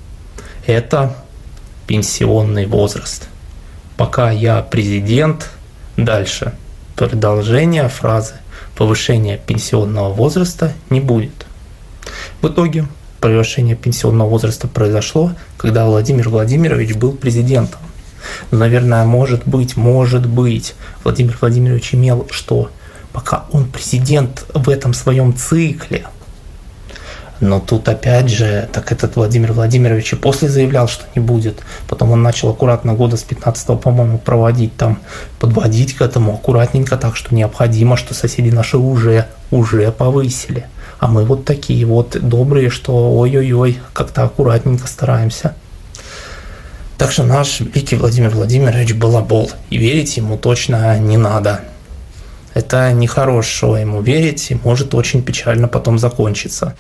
это пенсионный возраст. Пока я президент, дальше продолжение фразы повышение пенсионного возраста не будет. В итоге повышение пенсионного возраста произошло, когда Владимир Владимирович был президентом. Наверное, может быть, может быть, Владимир Владимирович имел что? Пока он президент в этом своем цикле. Но тут опять же, так этот Владимир Владимирович и после заявлял, что не будет. Потом он начал аккуратно года с пятнадцатого, по-моему, проводить там, подводить к этому аккуратненько, так что необходимо, что соседи наши уже, уже повысили. А мы вот такие вот добрые, что ой-ой-ой, как-то аккуратненько стараемся. Так что наш великий Владимир Владимирович балабол, и верить ему точно не надо. Это нехорошо ему верить, и может очень печально потом закончиться.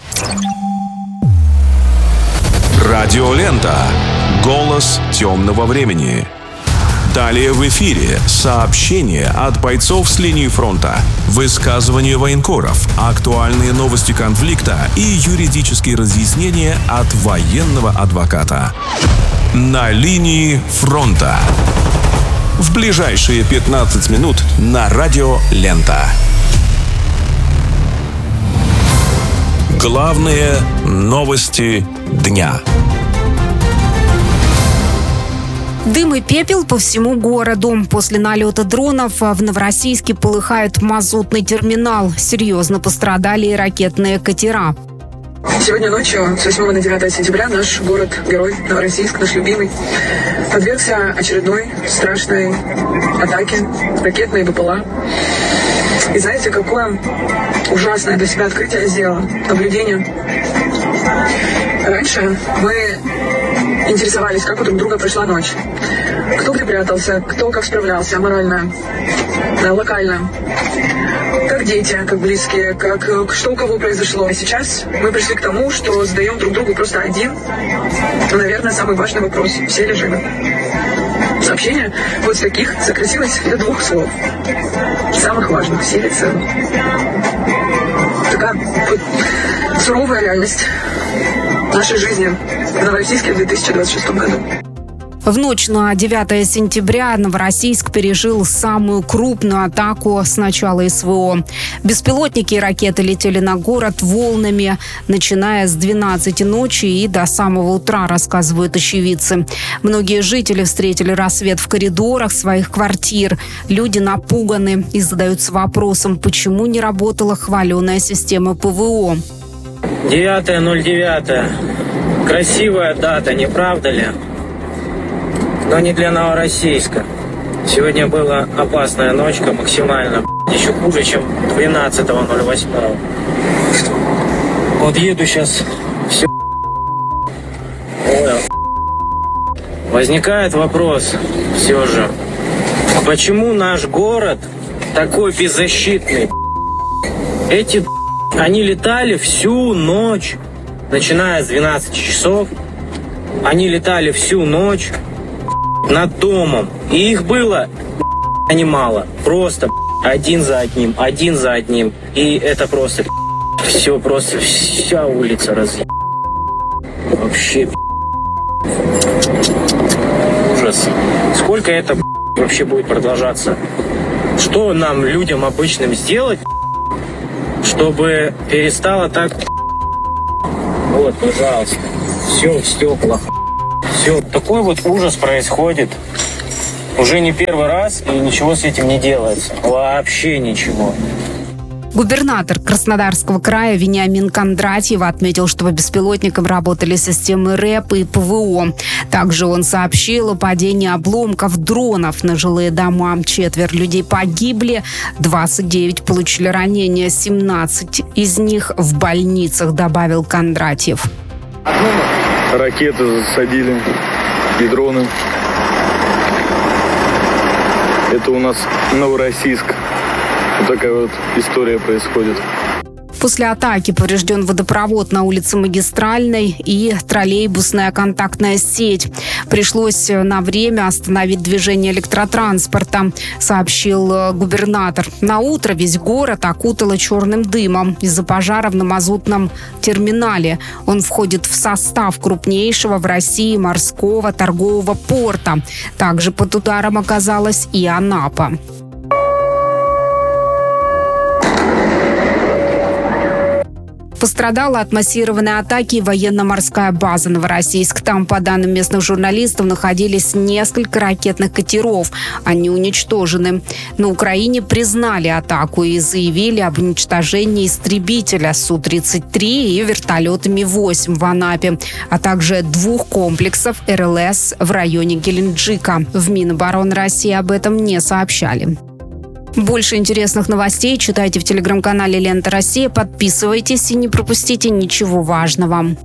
Радиолента. Голос темного времени. Далее в эфире сообщения от бойцов с линии фронта, высказывания военкоров, актуальные новости конфликта и юридические разъяснения от военного адвоката. На линии фронта. В ближайшие пятнадцать минут на Радио Лента. Главные новости дня.
Дым и пепел по всему городу. После налета дронов в Новороссийске полыхает мазутный терминал. Серьезно пострадали и ракетные катера.
Сегодня ночью, с восьмого на девятое сентября, наш город-герой Новороссийск, наш любимый, подвергся очередной страшной атаке, ракетной БПЛА. И знаете, какое ужасное для себя открытие сделало, наблюдение. Раньше мы интересовались, как у друг друга прошла ночь. Кто где прятался, кто как справлялся морально, локально. Как дети, как близкие, как что у кого произошло. А сейчас мы пришли к тому, что задаем друг другу просто один, наверное, самый важный вопрос. Все ли живы? Сообщение вот с таких сократилось до двух слов. Самых важных. Все ли целы? Такая вот суровая реальность нашей жизни в Новороссийске в две тысячи двадцать шестом году.
В ночь на девятое сентября Новороссийск пережил самую крупную атаку с начала СВО. Беспилотники и ракеты летели на город волнами, начиная с двенадцати ночи и до самого утра, рассказывают очевидцы. Многие жители встретили рассвет в коридорах своих квартир. Люди напуганы и задаются вопросом, почему не работала хваленая система ПВО.
девятое ноль девятое. Красивая дата, не правда ли? Но не для Новороссийска. Сегодня была опасная ночка, максимально еще хуже, чем двенадцатого ноль восьмого. Вот еду сейчас, все. Ой. Возникает вопрос все же, почему наш город такой беззащитный? Эти они летали всю ночь, начиная с двенадцати часов. Они летали всю ночь над домом. И их было они мало. Просто один за одним, один за одним. И это просто все, просто вся улица раз. Вообще ужас. Сколько это вообще будет продолжаться? Что нам, людям обычным, сделать, чтобы перестало так... Вот, пожалуйста. Все в стеклах. Все, такой вот ужас происходит. Уже не первый раз, и ничего с этим не делается. Вообще ничего.
Губернатор Краснодарского края Вениамин Кондратьев отметил, что по беспилотникам работали системы РЭП и ПВО. Также он сообщил о падении обломков дронов на жилые дома. Четверо людей погибли, двадцать девять получили ранения, семнадцать из них в больницах, добавил Кондратьев.
Ракеты засадили и дроны. Это у нас Новороссийск. Вот такая вот история происходит.
После атаки поврежден водопровод на улице Магистральной и троллейбусная контактная сеть. Пришлось на время остановить движение электротранспорта, сообщил губернатор. На утро весь город окутало черным дымом из-за пожара на мазутном терминале. Он входит в состав крупнейшего в России морского торгового порта. Также под ударом оказалась и Анапа. Пострадала от массированной атаки военно-морская база Новороссийск. Там, по данным местных журналистов, находились несколько ракетных катеров. Они уничтожены. На Украине признали атаку и заявили об уничтожении истребителя Су тридцать три и вертолета Ми восемь в Анапе, а также двух комплексов Эр Эл Эс в районе Геленджика. В Минобороны России об этом не сообщали. Больше интересных новостей читайте в телеграм-канале «Лента Россия». Подписывайтесь и не пропустите ничего важного.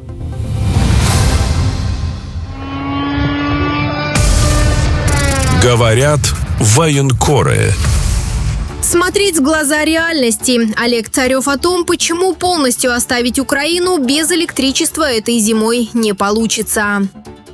Говорят военкоры.
Смотреть в глаза реальности. Олег Царев о том, почему полностью оставить Украину без электричества этой зимой не получится.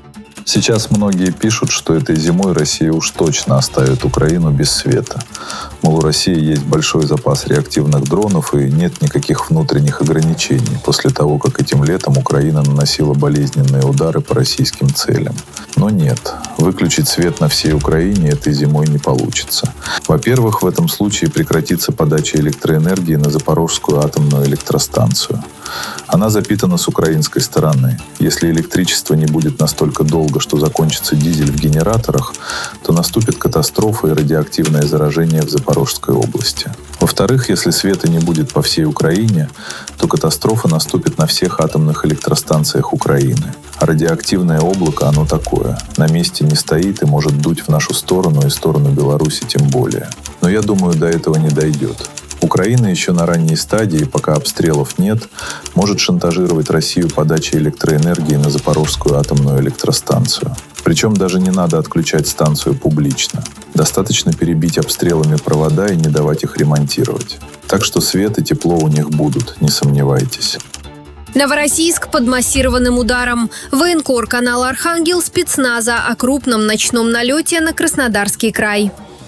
Сейчас многие пишут, что этой зимой Россия уж точно оставит Украину без света. Мол, у России есть большой запас реактивных дронов и нет никаких внутренних ограничений после того, как этим летом Украина наносила болезненные удары по российским целям. Но нет, выключить свет на всей Украине этой зимой не получится. Во-первых, в этом случае прекратится подача электроэнергии на Запорожскую атомную электростанцию. Она запитана с украинской стороны. Если электричество не будет настолько долго, что закончится дизель в генераторах, то наступит катастрофа и радиоактивное заражение в Запорожской области. Во-вторых, если света не будет по всей Украине, то катастрофа наступит на всех атомных электростанциях Украины. А радиоактивное облако, оно такое. На месте не стоит и может дуть в нашу сторону и сторону Беларуси тем более. Но я думаю, до этого не дойдет. Украина еще на ранней стадии, пока обстрелов нет, может шантажировать Россию подачей электроэнергии на Запорожскую атомную электростанцию. Причем даже не надо отключать станцию публично. Достаточно перебить обстрелами провода и не давать их ремонтировать. Так что свет и тепло у них будут, не сомневайтесь.
Новороссийск под массированным ударом. Военкор канала «Архангел» спецназа о крупном ночном налете на Краснодарский край.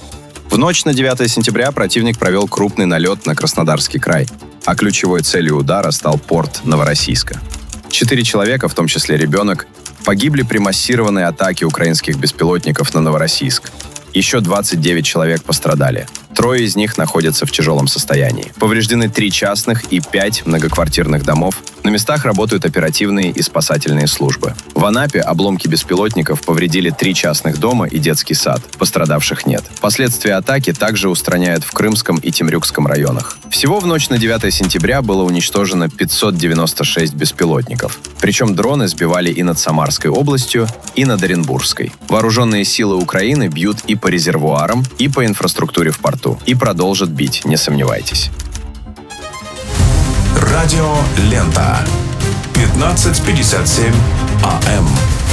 В ночь на девятое сентября противник провел крупный налет на Краснодарский край, а ключевой целью удара стал порт Новороссийска. Четыре человека, в том числе ребенок, погибли при массированной атаке украинских беспилотников на Новороссийск. Еще двадцать девять человек пострадали. Трое из них находятся в тяжелом состоянии. Повреждены три частных и пять многоквартирных домов. На местах работают оперативные и спасательные службы. В Анапе обломки беспилотников повредили три частных дома и детский сад. Пострадавших нет. Последствия атаки также устраняют в Крымском и Темрюкском районах. Всего в ночь на девятое сентября было уничтожено пятьсот девяносто шесть беспилотников. Причем дроны сбивали и над Самарской областью, и над Оренбургской. Вооруженные силы Украины бьют и по резервуарам, и по инфраструктуре в порту. И продолжат бить, не сомневайтесь.
Радио Лента. пятнадцать пятьдесят семь А М.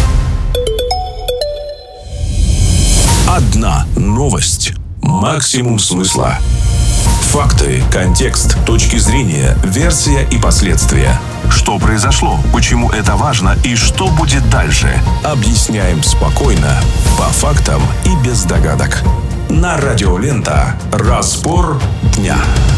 Одна новость. Максимум смысла. Факты, контекст, точки зрения, версия и последствия. Что произошло, почему это важно и что будет дальше. Объясняем спокойно, по фактам и без догадок. На на Радиолента. Разбор дня.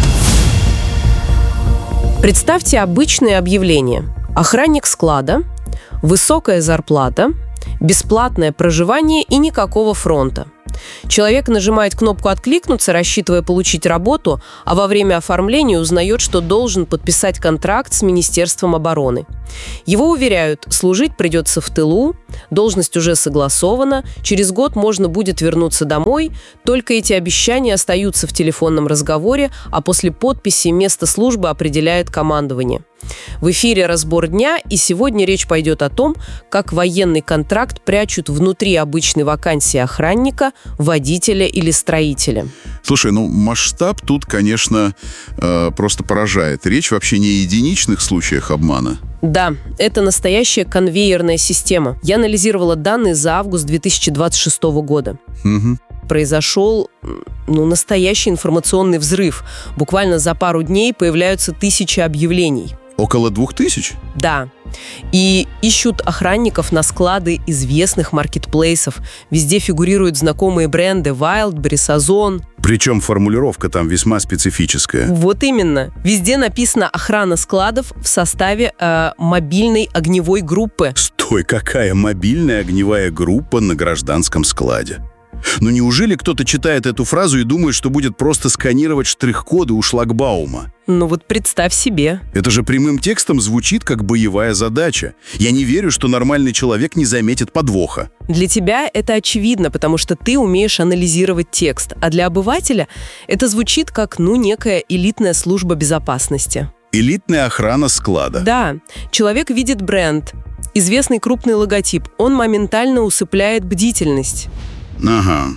Представьте обычное объявление. Охранник склада, высокая зарплата, бесплатное проживание и никакого фронта. Человек нажимает кнопку «Откликнуться», рассчитывая получить работу, а во время оформления узнает, что должен подписать контракт с Министерством обороны. Его уверяют, служить придется в тылу, должность уже согласована, через год можно будет вернуться домой, только эти обещания остаются в телефонном разговоре, а после подписи место службы определяет командование. В эфире «Разбор дня», и сегодня речь пойдет о том, как военный контракт прячут внутри обычной вакансии охранника, водителя или строителя.
Слушай, ну масштаб тут, конечно, э, просто поражает. Речь вообще не о единичных случаях обмана.
Да, это настоящая конвейерная система. Я анализировала данные за август две тысячи двадцать шестого года.
Угу.
Произошел, ну, настоящий информационный взрыв. Буквально за пару дней появляются тысячи объявлений.
Около двух тысяч?
Да. И ищут охранников на склады известных маркетплейсов. Везде фигурируют знакомые бренды Wildberries, Озон.
Причем формулировка там весьма специфическая.
Вот именно. Везде написано «охрана складов» в составе э, мобильной огневой группы.
Стой, какая мобильная огневая группа на гражданском складе? Ну неужели кто-то читает эту фразу и думает, что будет просто сканировать штрих-коды у шлагбаума?
Ну вот представь себе.
Это же прямым текстом звучит как боевая задача. Я не верю, что нормальный человек не заметит подвоха.
Для тебя это очевидно, потому что ты умеешь анализировать текст. А для обывателя это звучит как, ну, некая элитная служба безопасности.
Элитная охрана склада.
Да. Человек видит бренд, известный крупный логотип. Он моментально усыпляет бдительность.
Ага.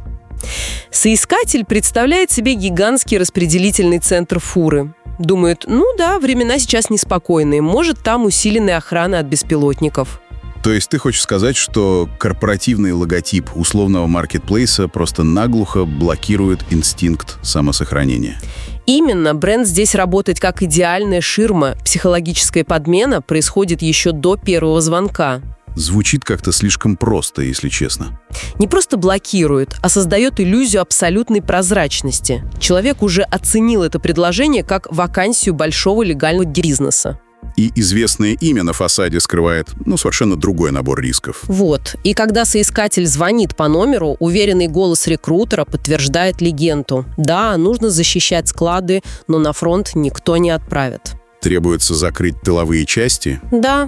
Соискатель представляет себе гигантский распределительный центр фуры. Думает, ну да, времена сейчас неспокойные, может, там усиленная охрана от беспилотников.
То есть ты хочешь сказать, что корпоративный логотип условного маркетплейса просто наглухо блокирует инстинкт самосохранения?
Именно, бренд здесь работает как идеальная ширма. Психологическая подмена происходит еще до первого звонка.
Звучит как-то слишком просто, если честно.
Не просто блокирует, а создает иллюзию абсолютной прозрачности. Человек уже оценил это предложение как вакансию большого легального бизнеса.
И известное имя на фасаде скрывает, ну, совершенно другой набор рисков.
Вот. И когда соискатель звонит по номеру, уверенный голос рекрутера подтверждает легенду. Да, нужно защищать склады, но на фронт никто не отправит.
Требуется закрыть тыловые части?
Да.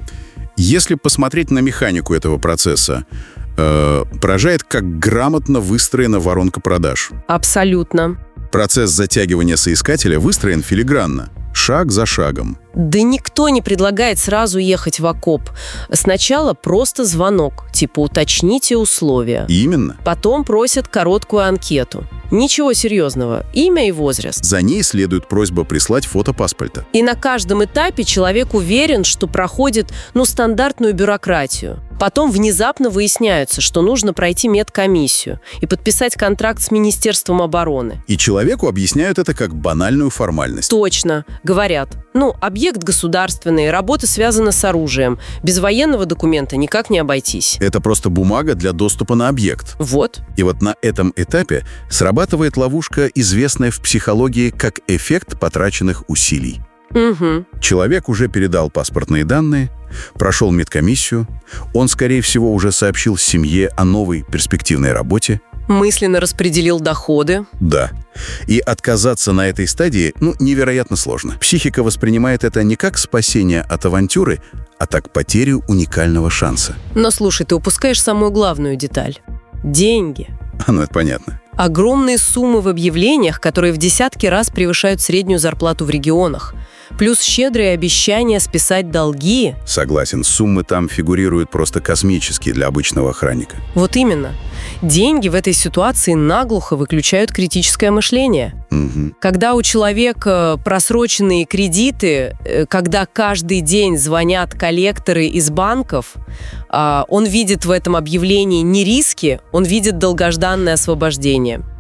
Если посмотреть на механику этого процесса, э, поражает, как грамотно выстроена воронка продаж.
Абсолютно.
Процесс затягивания соискателя выстроен филигранно, шаг за шагом.
Да никто не предлагает сразу ехать в окоп. Сначала просто звонок, типа «уточните условия».
Именно.
Потом просят короткую анкету. Ничего серьезного. Имя и возраст.
За ней следует просьба прислать фото паспорта.
И на каждом этапе человек уверен, что проходит, ну, стандартную бюрократию. Потом внезапно выясняется, что нужно пройти медкомиссию и подписать контракт с Министерством обороны.
И человеку объясняют это как банальную формальность.
Точно. Говорят, ну, объект государственный, работа связана с оружием. Без военного документа никак не обойтись.
Это просто бумага для доступа на объект.
Вот.
И вот на этом этапе срабатывает ловушка, известная в психологии как эффект потраченных усилий.
Угу.
Человек уже передал паспортные данные, прошел медкомиссию, он, скорее всего, уже сообщил семье о новой перспективной работе.
Мысленно распределил доходы.
Да. И отказаться на этой стадии, ну, невероятно сложно. Психика воспринимает это не как спасение от авантюры, а так потерю уникального шанса.
Но слушай, ты упускаешь самую главную деталь. Деньги.
А, ну, это понятно.
Огромные суммы в объявлениях, которые в десятки раз превышают среднюю зарплату в регионах. Плюс щедрые обещания списать долги.
Согласен, суммы там фигурируют просто космические для обычного охранника.
Вот именно. Деньги в этой ситуации наглухо выключают критическое мышление.
Угу.
Когда у человека просроченные кредиты, когда каждый день звонят коллекторы из банков, он видит в этом объявлении не риски, он видит долгожданное освобождение.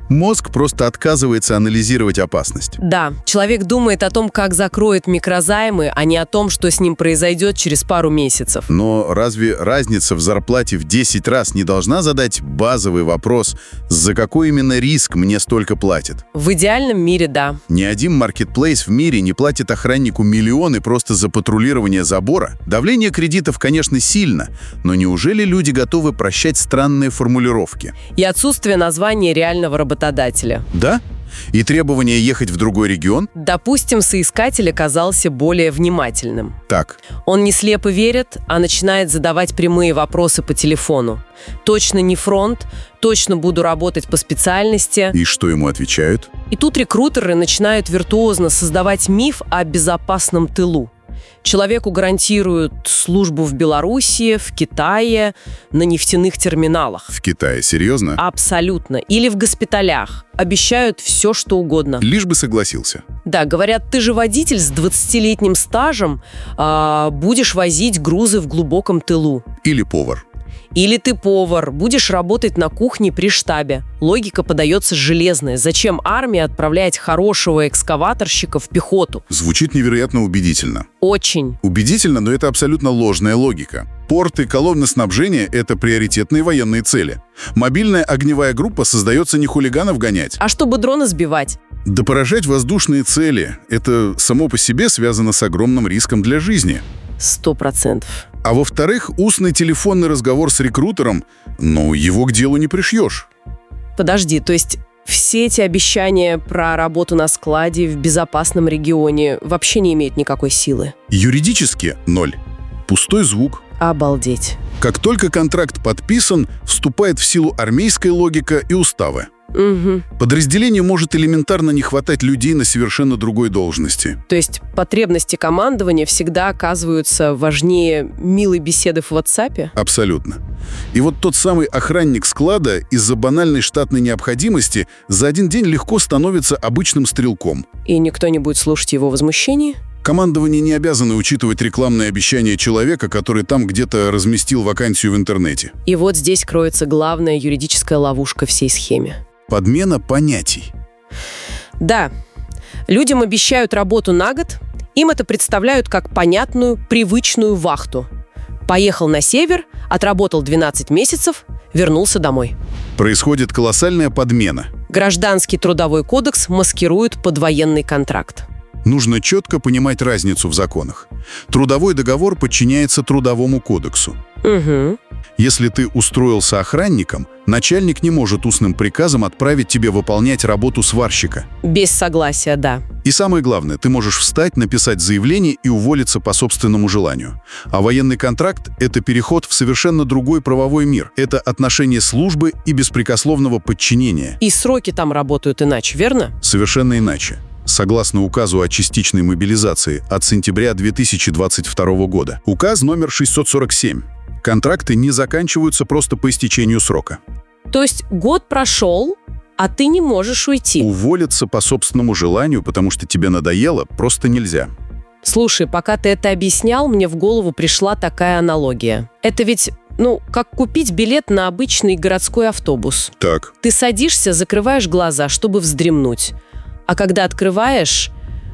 Мозг просто отказывается анализировать опасность.
Да, человек думает о том, как закроет микрозаймы, а не о том, что с ним произойдет через пару месяцев.
Но разве разница в зарплате в десять раз не должна задать базовый вопрос, за какой именно риск мне столько платят?
В идеальном мире, да.
Ни один маркетплейс в мире не платит охраннику миллионы просто за патрулирование забора. Давление кредитов, конечно, сильно, но неужели люди готовы прощать странные формулировки?
И отсутствие названия реального работодателя.
Да? И требование ехать в другой регион?
Допустим, соискатель оказался более внимательным.
Так.
Он не слепо верит, а начинает задавать прямые вопросы по телефону. Точно не фронт, точно буду работать по специальности.
И что ему отвечают?
И тут рекрутеры начинают виртуозно создавать миф о безопасном тылу. Человеку гарантируют службу в Белоруссии, в Китае, на нефтяных терминалах.
В Китае? Серьезно?
Абсолютно. Или в госпиталях. Обещают все, что угодно.
Лишь бы согласился.
Да, говорят, ты же водитель с двадцатилетним стажем, а, будешь возить грузы в глубоком тылу.
Или повар.
Или ты повар, будешь работать на кухне при штабе. Логика подается железная. Зачем армия отправляет хорошего экскаваторщика в пехоту?
Звучит невероятно убедительно.
Очень.
Убедительно, но это абсолютно ложная логика. Порты, колонны снабжения – это приоритетные военные цели. Мобильная огневая группа создается не хулиганов гонять.
А чтобы дроны сбивать?
Да поражать воздушные цели – это само по себе связано с огромным риском для жизни.
Сто процентов.
А во-вторых, устный телефонный разговор с рекрутером, ну, его к делу не пришьешь.
Подожди, то есть все эти обещания про работу на складе в безопасном регионе вообще не имеют никакой силы?
Юридически – ноль. Пустой звук.
Обалдеть.
Как только контракт подписан, вступает в силу армейская логика и уставы.
Угу.
Подразделению может элементарно не хватать людей на совершенно другой должности.
То есть потребности командования всегда оказываются важнее милой беседы в WhatsApp?
Абсолютно. И вот тот самый охранник склада из-за банальной штатной необходимости за один день легко становится обычным стрелком.
И никто не будет слушать его возмущений?
Командование не обязано учитывать рекламные обещания человека, который там где-то разместил вакансию в интернете.
И вот здесь кроется главная юридическая ловушка всей схеме.
Подмена понятий.
Да. Людям обещают работу на год, им это представляют как понятную, привычную вахту. Поехал на север, отработал двенадцать месяцев, вернулся домой.
Происходит колоссальная подмена.
Гражданский трудовой кодекс маскирует под военный контракт.
Нужно четко понимать разницу в законах. Трудовой договор подчиняется Трудовому кодексу.
Угу.
Если ты устроился охранником, начальник не может устным приказом отправить тебе выполнять работу сварщика.
Без согласия, да.
И самое главное, ты можешь встать, написать заявление и уволиться по собственному желанию. А военный контракт – это переход в совершенно другой правовой мир. Это отношение службы и беспрекословного подчинения.
И сроки там работают иначе, верно?
Совершенно иначе. Согласно указу о частичной мобилизации от сентября две тысячи двадцать второго года. Указ номер шестьсот сорок семь. Контракты не заканчиваются просто по истечению срока.
То есть год прошел, а ты не можешь уйти?
Уволиться по собственному желанию, потому что тебе надоело, просто нельзя.
Слушай, пока ты это объяснял, мне в голову пришла такая аналогия. Это ведь, ну, как купить билет на обычный городской автобус.
Так.
Ты садишься, закрываешь глаза, чтобы вздремнуть. А когда открываешь,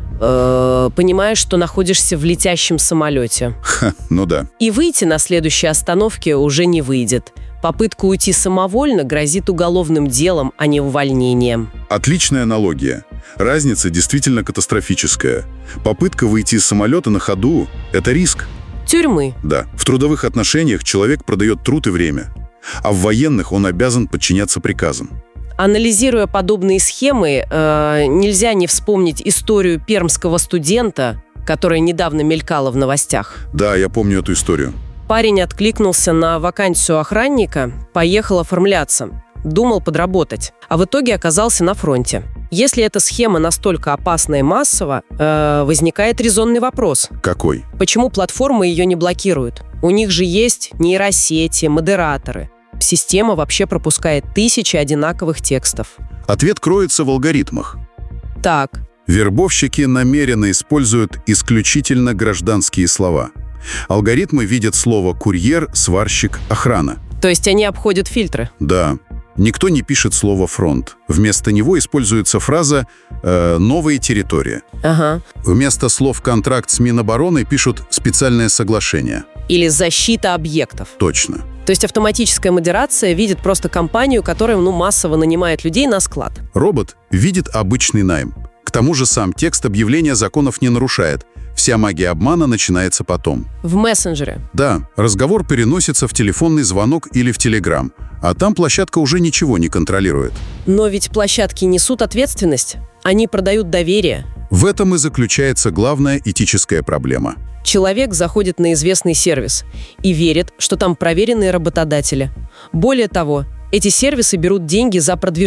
э, понимаешь, что находишься в летящем самолете.
Ха, ну да.
И выйти на следующей остановке уже не выйдет. Попытка уйти самовольно грозит уголовным делом, а не увольнением.
Отличная аналогия. Разница действительно катастрофическая. Попытка выйти из самолета на ходу – это риск.
Тюрьмы.
Да. В трудовых отношениях человек продает труд и время. А в военных он обязан подчиняться приказам.
Анализируя подобные схемы, э, нельзя не вспомнить историю пермского студента, которая недавно мелькала в новостях.
Да, я помню эту историю.
Парень откликнулся на вакансию охранника, поехал оформляться, думал подработать, а в итоге оказался на фронте. Если эта схема настолько опасна и массова, э, возникает резонный вопрос.
Какой?
Почему платформы ее не блокируют? У них же есть нейросети, модераторы. Система вообще пропускает тысячи одинаковых текстов.
Ответ кроется в алгоритмах.
Так.
Вербовщики намеренно используют исключительно гражданские слова. Алгоритмы видят слово «курьер», «сварщик», «охрана».
То есть они обходят фильтры?
Да. Никто не пишет слово «фронт». Вместо него используется фраза э, «новые территории».
Ага.
Вместо слов «контракт» с Минобороны пишут «специальное соглашение».
Или «защита объектов».
Точно.
То есть автоматическая модерация видит просто компанию, которая ну, массово нанимает людей на склад.
Робот видит обычный найм. К тому же сам текст объявления законов не нарушает. Вся магия обмана начинается потом.
В мессенджере?
Да, разговор переносится в телефонный звонок или в Телеграм, а там площадка уже ничего не контролирует.
Но ведь площадки несут ответственность. Они продают доверие.
В этом и заключается главная этическая проблема.
Человек заходит на известный сервис и верит, что там проверенные работодатели. Более того, эти сервисы берут деньги за продвижение